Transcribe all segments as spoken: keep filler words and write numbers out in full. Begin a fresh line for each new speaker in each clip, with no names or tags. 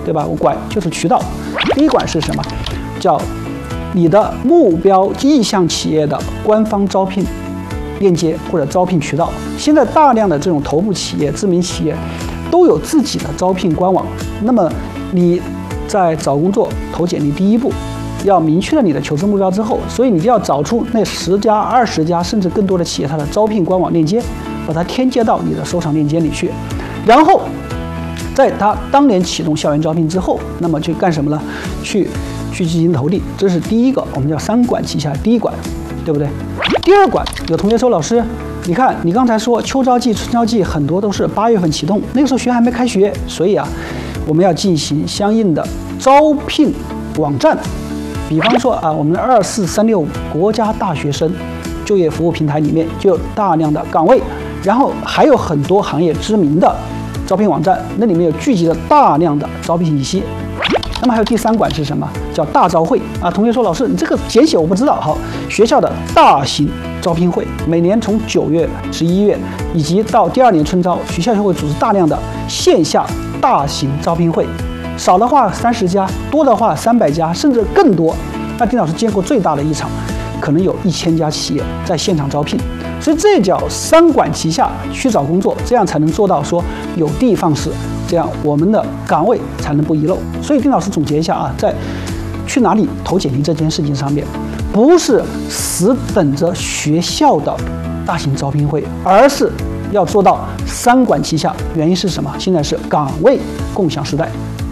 对吧？我管就是渠道。第一管是什么？叫你的目标意向企业的官方招聘链接或者招聘渠道。现在大量的这种头部企业、知名企业都有自己的招聘官网。那么你在找工作投简历第一步，要明确了你的求职目标之后，所以你就要找出那十家、二十家甚至更多的企业它的招聘官网链接，把它添加到你的收藏链接里去。然后在它当年启动校园招聘之后，那么去干什么呢？去去进行投递，这是第一个，我们叫三管齐下，第一管，对不对？第二管，有同学说，老师，你看你刚才说秋招季、春招季很多都是八月份启动，那个时候学校还没开学，所以啊，我们要进行相应的招聘网站，比方说啊，我们的二四三六五国家大学生就业服务平台里面就有大量的岗位，然后还有很多行业知名的招聘网站，那里面有聚集了大量的招聘信息。那么还有第三管是什么？叫大招会啊！同学说，老师，你这个简写我不知道。好，学校的大型招聘会，每年从九月、十一月以及到第二年春招，学校就会组织大量的线下大型招聘会，少的话三十家，多的话三百家，甚至更多。那丁老师见过最大的一场，可能有一千家企业在现场招聘。所以这叫三管齐下去找工作，这样才能做到说有的放矢，这样我们的岗位才能不遗漏。所以丁老师总结一下啊，在去哪里投简历这件事情上面，不是死等着学校的大型招聘会，而是要做到三管齐下。原因是什么？现在是岗位共享时代。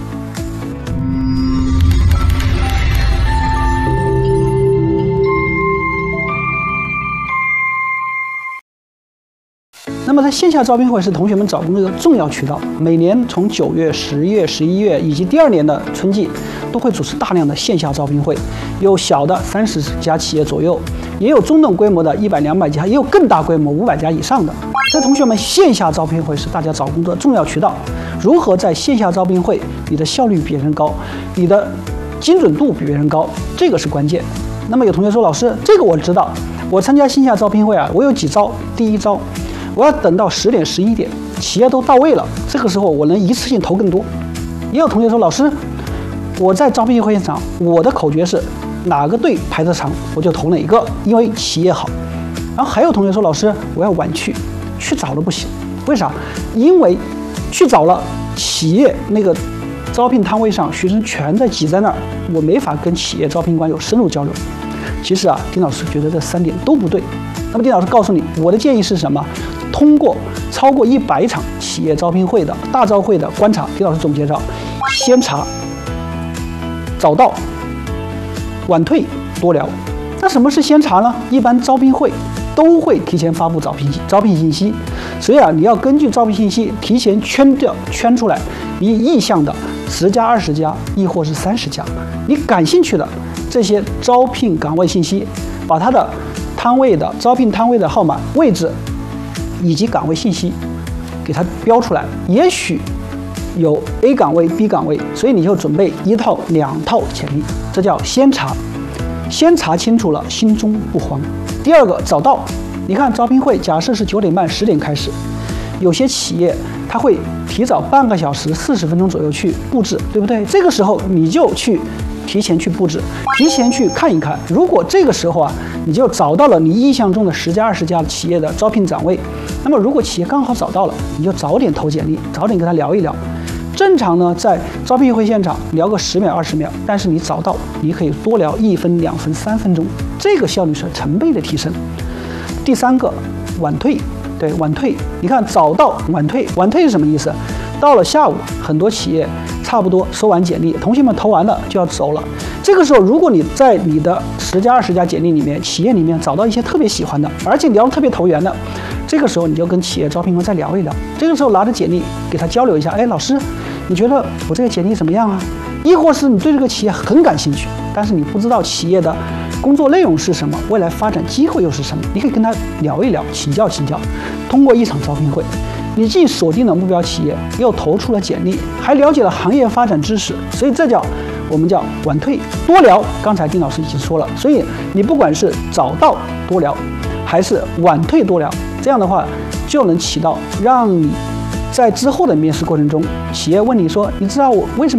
那么在线下招聘会是同学们找工作的重要渠道，每年从九月、十月、十一月以及第二年的春季，都会组织大量的线下招聘会，有小的三十家企业左右，也有中等规模的一百、两百家，也有更大规模五百家以上的。这同学们，线下招聘会是大家找工作的重要渠道。如何在线下招聘会，你的效率比别人高，你的精准度比别人高，这个是关键。那么有同学说，老师，这个我知道，我参加线下招聘会啊，我有几招。第一招，我要等到十点、十一点，企业都到位了，这个时候我能一次性投更多。也有同学说，老师，我在招聘会现场，我的口诀是哪个队排得长，我就投哪个，因为企业好。然后还有同学说，老师，我要晚去，去早了不行，为啥？因为去早了，企业那个招聘摊位上学生全在挤在那儿，我没法跟企业招聘官有深入交流。其实啊，丁老师觉得这三点都不对。那么丁老师告诉你，我的建议是什么？通过超过一百场企业招聘会的大招会的观察，丁老师总结着：先查、早到、晚退、多聊。那什么是先查呢？一般招聘会都会提前发布招聘招聘信息，所以啊，你要根据招聘信息提前圈掉圈出来你意向的十家、二十家，亦或是三十家，你感兴趣的这些招聘岗位信息，把它的摊位的招聘摊位的号码、位置以及岗位信息给它标出来。也许有 A 岗位、B 岗位，所以你就准备一套、两套简历，这叫先查。先查清楚了，心中不慌。第二个，早到。你看招聘会，假设是九点半、十点开始，有些企业它会提早半个小时、四十分钟左右去布置，对不对？这个时候你就去提前去布置，提前去看一看。如果这个时候啊，你就找到了你意向中的十家、二十家企业的招聘岗位，那么如果企业刚好找到了，你就早点投简历，早点跟他聊一聊。正常呢，在招聘会现场聊个十秒、二十秒，但是你早到，你可以多聊一分、两分、三分钟，这个效率是成倍的提升。第三个，晚退。对，晚退。你看早到晚退，晚退是什么意思？到了下午，很多企业差不多收完简历，同学们投完了就要走了。这个时候，如果你在你的十家、二十家简历里面，企业里面找到一些特别喜欢的，而且聊得特别投缘的，这个时候你就跟企业招聘官再聊一聊。这个时候拿着简历给他交流一下，哎，老师，你觉得我这个简历怎么样啊？亦或是你对这个企业很感兴趣，但是你不知道企业的工作内容是什么，未来发展机会又是什么，你可以跟他聊一聊，请教请教。通过一场招聘会，你既锁定了目标企业，又投出了简历，还了解了行业发展知识，所以这叫我们叫晚退多聊。刚才丁老师已经说了，所以你不管是早到多聊，还是晚退多聊，这样的话就能起到让你在之后的面试过程中，企业问你说，你知道我为什么